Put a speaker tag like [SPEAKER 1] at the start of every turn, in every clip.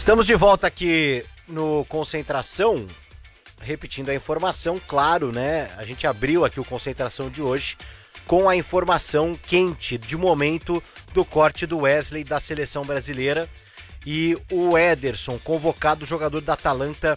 [SPEAKER 1] Estamos de volta aqui no Concentração, repetindo a informação, claro, né? A gente abriu aqui o Concentração de hoje com a informação quente de momento do corte do Wesley da seleção brasileira e o Ederson, convocado, jogador da Atalanta,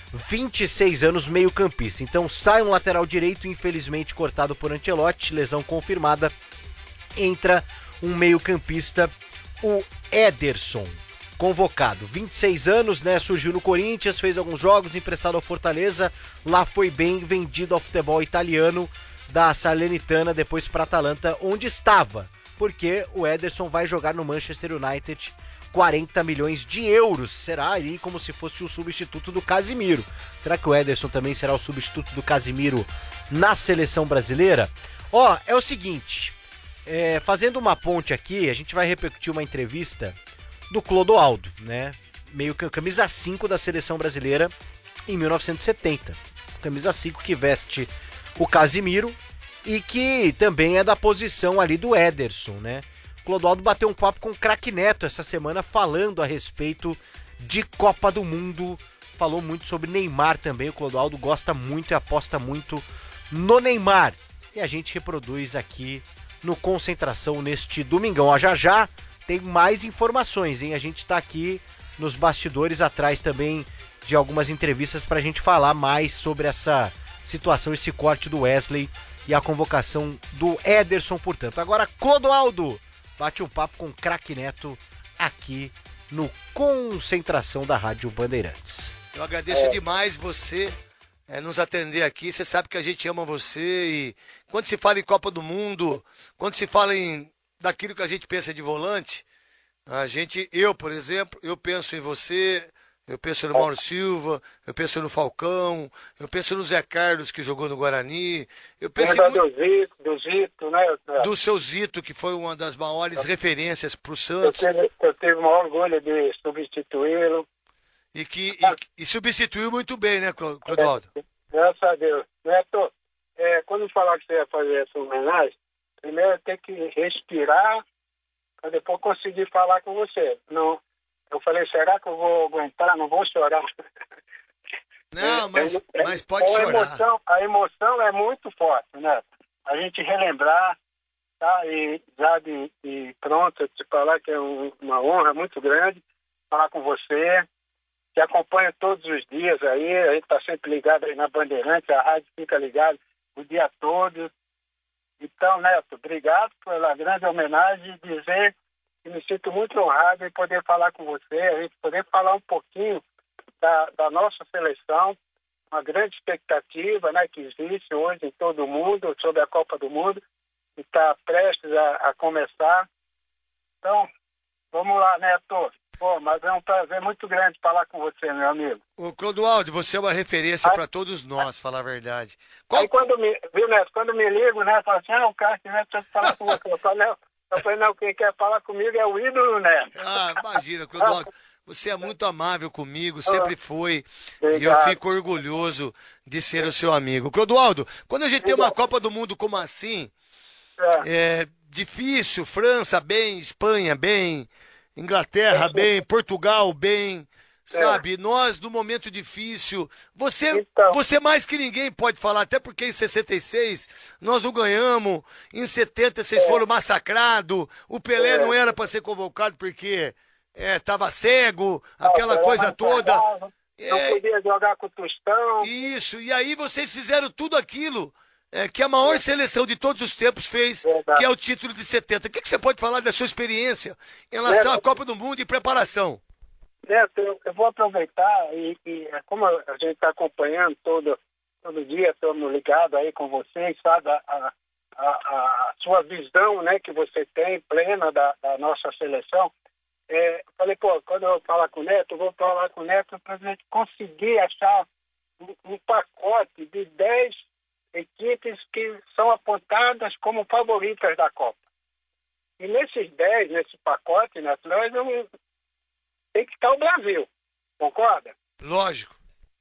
[SPEAKER 1] 26 anos, meio-campista. Então sai um lateral direito, infelizmente cortado por Ancelotti, lesão confirmada. Entra um meio-campista, o Ederson, convocado. 26 anos, né? Surgiu no Corinthians, fez alguns jogos, emprestado ao Fortaleza. Lá foi bem, vendido ao futebol italiano da Salernitana, depois para Atalanta, onde estava. Porque o Ederson vai jogar no Manchester United, 40 milhões de euros. Será aí como se fosse o substituto do Casimiro. Será que o Ederson também será o substituto do Casimiro na seleção brasileira? Ó, é o seguinte, fazendo uma ponte aqui, a gente vai repercutir uma entrevista do Clodoaldo, né? Meio que camisa 5 da seleção brasileira em 1970. Camisa 5 que veste o Casimiro e que também é da posição ali do Ederson, né? Clodoaldo bateu um papo com o Craque Neto essa semana falando a respeito de Copa do Mundo. Falou muito sobre Neymar também. O Clodoaldo gosta muito e aposta muito no Neymar. E a gente reproduz aqui no Concentração neste domingão. Ó, já tem mais informações, hein? A gente tá aqui nos bastidores atrás também de algumas entrevistas pra gente falar mais sobre essa situação, esse corte do Wesley e a convocação do Ederson, portanto. Agora, Clodoaldo bate um papo com o Craque Neto aqui no Concentração da Rádio Bandeirantes.
[SPEAKER 2] Eu agradeço demais você nos atender aqui. Você sabe que a gente ama você e quando se fala em Copa do Mundo, quando se fala daquilo que a gente pensa de volante, eu, por exemplo, eu penso em você, eu penso no Mauro Silva, eu penso no Falcão, eu penso no Zé Carlos, que jogou no Guarani, eu penso
[SPEAKER 3] do Zito, né?
[SPEAKER 2] Do seu Zito, que foi uma das maiores referências para o Santos.
[SPEAKER 3] Eu tive o maior orgulho de substituí-lo.
[SPEAKER 2] E substituiu muito bem, né, Clodoaldo?
[SPEAKER 3] Graças a Deus. Neto, quando falar que você ia fazer essa homenagem, primeiro tem que respirar para depois conseguir falar com você. Não, eu falei, será que eu vou aguentar? Não vou chorar.
[SPEAKER 2] Não, mas pode chorar.
[SPEAKER 3] A emoção é muito forte, né? A gente relembrar, tá? E já de pronto, te falar que é uma honra muito grande falar com você, que acompanha todos os dias aí, a gente está sempre ligado aí na Bandeirantes, a rádio fica ligada o dia todo. Então, Neto, obrigado pela grande homenagem e dizer que me sinto muito honrado em poder falar com você, a gente poder falar um pouquinho da nossa seleção, uma grande expectativa, né, que existe hoje em todo o mundo sobre a Copa do Mundo, que está prestes a começar. Então, vamos lá, Neto. Pô, mas é um prazer muito grande falar com você, meu amigo.
[SPEAKER 2] Ô, Clodoaldo, você é uma referência para todos nós, falar a verdade.
[SPEAKER 3] Aí viu, Neto, quando me ligo, né, fala assim, o cara que Neto precisa falar com você. Eu falei, não, quem quer falar comigo é o ídolo, Neto.
[SPEAKER 2] Imagina, Clodoaldo, você é muito amável comigo, sempre foi,
[SPEAKER 3] obrigado.
[SPEAKER 2] E eu fico orgulhoso de ser o seu amigo. Clodoaldo, quando a gente tem uma Copa do Mundo como assim, é difícil, França bem, Espanha bem, Inglaterra bem, Portugal bem, sabe? Nós, no momento difícil, você mais que ninguém pode falar, até porque em 66 nós não ganhamos, em 70 vocês foram massacrados, o Pelé não era para ser convocado porque estava cego, aquela coisa toda.
[SPEAKER 3] Não podia jogar com o Tostão.
[SPEAKER 2] Isso, e aí vocês fizeram tudo aquilo que a maior seleção de todos os tempos fez, que é o título de 70. O que você pode falar da sua experiência em relação à Copa do Mundo e preparação?
[SPEAKER 3] Neto, eu vou aproveitar e como a gente está acompanhando todo dia, estamos ligados aí com vocês, sabe, a sua visão, né, que você tem plena da nossa seleção. Falei, quando eu falar com o Neto, eu vou falar com o Neto para a gente conseguir achar um pacote de 10 equipes que são apontadas como favoritas da Copa. E nesses 10, nesse pacote, Neto, nós tem que estar o Brasil. Concorda?
[SPEAKER 2] Lógico.